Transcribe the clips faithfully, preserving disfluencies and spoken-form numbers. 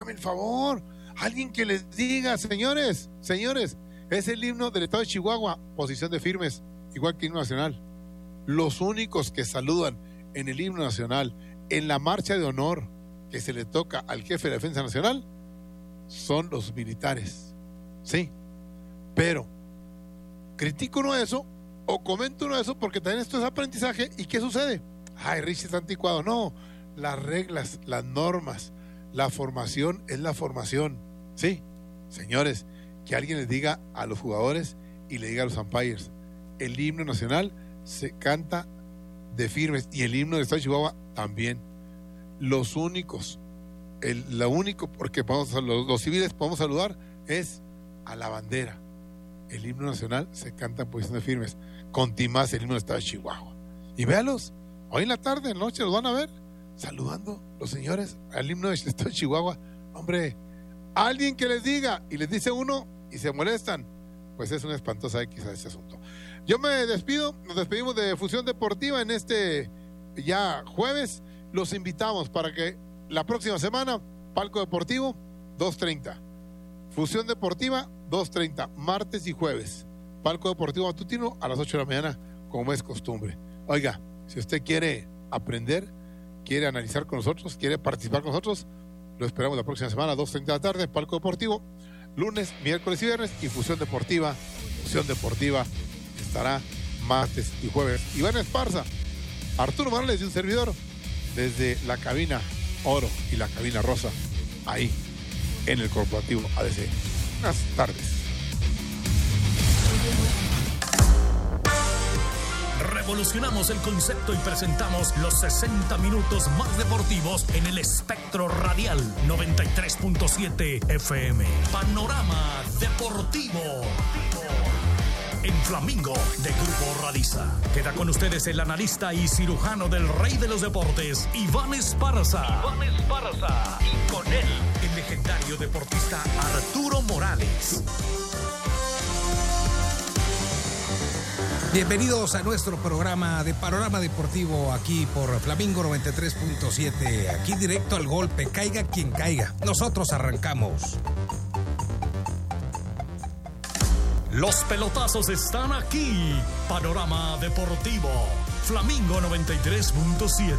hágame el favor. Alguien que les diga, señores, señores, es el himno del estado de Chihuahua, posición de firmes, igual que el himno nacional. Los únicos que saludan en el himno nacional, en la marcha de honor que se le toca al jefe de la Defensa Nacional, son los militares. Sí, pero critico uno eso o comento uno eso porque también esto es aprendizaje. ¿Y qué sucede? Ay, Richie está anticuado. No, las reglas, las normas, la formación es la formación. Sí, señores, que alguien les diga a los jugadores y le diga a los umpires, el himno nacional se canta de firmes y el himno del estado de Chihuahua también. Los únicos, el, lo único porque podemos, los, los civiles podemos saludar es a la bandera. El himno nacional se canta en posición de firmes, con timás el himno del estado de Chihuahua. Y véalos, hoy en la tarde, en la noche los van a ver saludando los señores al himno del estado de Chihuahua. Hombre, alguien que les diga y les dice uno y se molestan, pues es una espantosa X a ese asunto. Yo me despido, nos despedimos de Fusión Deportiva en este ya jueves. Los invitamos para que la próxima semana, Palco Deportivo, dos treinta. Fusión Deportiva, dos treinta, martes y jueves. Palco Deportivo matutino a las ocho de la mañana, como es costumbre. Oiga, si usted quiere aprender, quiere analizar con nosotros, quiere participar con nosotros, lo esperamos la próxima semana, dos treinta de la tarde, Palco Deportivo, lunes, miércoles y viernes, y Fusión Deportiva, Fusión Deportiva estará martes y jueves. Iván Esparza, Arturo Morales y un servidor, desde la cabina oro y la cabina rosa, ahí, en el corporativo A D C. Buenas tardes. Revolucionamos el concepto y presentamos los sesenta minutos más deportivos en el espectro radial noventa y tres punto siete F M. Panorama Deportivo. En Flamingo, de Grupo Radiza. Queda con ustedes el analista y cirujano del rey de los deportes, Iván Esparza. Iván Esparza. Y con él, el legendario deportista Arturo Morales. Bienvenidos a nuestro programa de Panorama Deportivo aquí por Flamingo noventa y tres punto siete. Aquí directo al golpe, caiga quien caiga. Nosotros arrancamos. Los pelotazos están aquí. Panorama Deportivo. Flamingo noventa y tres punto siete.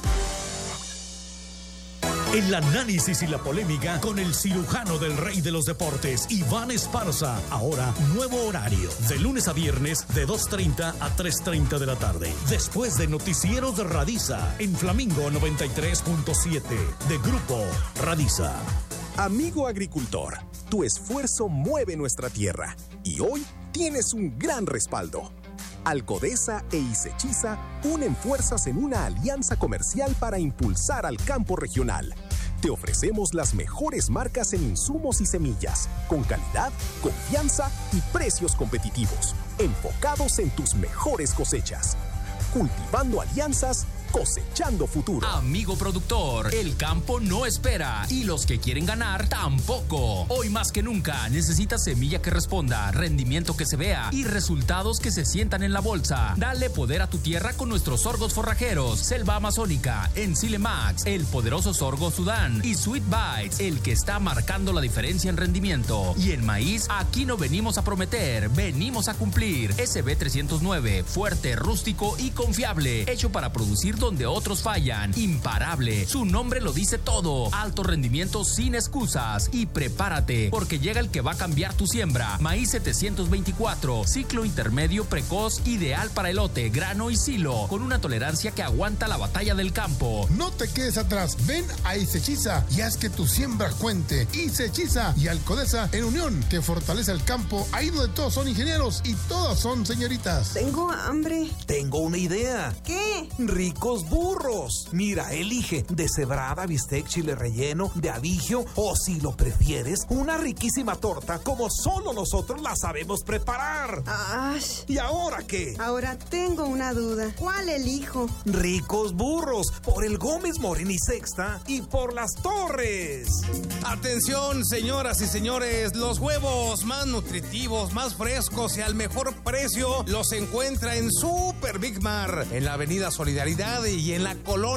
El análisis y la polémica con el cirujano del rey de los deportes, Iván Esparza. Ahora, nuevo horario. De lunes a viernes, de dos treinta a tres treinta de la tarde. Después de Noticiero de Radiza, en Flamingo noventa y tres punto siete, de Grupo Radiza. Amigo agricultor, tu esfuerzo mueve nuestra tierra y hoy tienes un gran respaldo. Alcodesa e Isechiza unen fuerzas en una alianza comercial para impulsar al campo regional. Te ofrecemos las mejores marcas en insumos y semillas, con calidad, confianza y precios competitivos, enfocados en tus mejores cosechas. Cultivando alianzas, cosechando futuro. Amigo productor, el campo no espera y los que quieren ganar tampoco. Hoy más que nunca necesitas semilla que responda, rendimiento que se vea y resultados que se sientan en la bolsa. Dale poder a tu tierra con nuestros sorgos forrajeros, Selva Amazónica, Ensile Max, el poderoso sorgo Sudán y Sweet Bites, el que está marcando la diferencia en rendimiento. Y en maíz, aquí no venimos a prometer, venimos a cumplir. S B trescientos nueve, fuerte, rústico y confiable, hecho para producir donde otros fallan. Imparable, su nombre lo dice todo. Alto rendimiento sin excusas. Y prepárate, porque llega el que va a cambiar tu siembra. Maíz setecientos veinticuatro, ciclo intermedio precoz, ideal para elote, grano y silo, con una tolerancia que aguanta la batalla del campo. No te quedes atrás, ven a Isechiza y haz que tu siembra cuente. Isechiza y Alcodesa en unión, que fortalece el campo, ahí donde todos son ingenieros y todas son señoritas. Tengo hambre. Tengo una idea. ¿Qué? Ricos burros. Mira, elige deshebrada, bistec, chile relleno, de abigio o, si lo prefieres, una riquísima torta como solo nosotros la sabemos preparar. Ash. ¿Y ahora qué? Ahora tengo una duda. ¿Cuál elijo? Ricos burros, por el Gómez Morín y Sexta y por Las Torres. Atención, señoras y señores, los huevos más nutritivos, más frescos y al mejor precio los encuentra en Super Big Mar, en la Avenida Solidaridad y en la colonia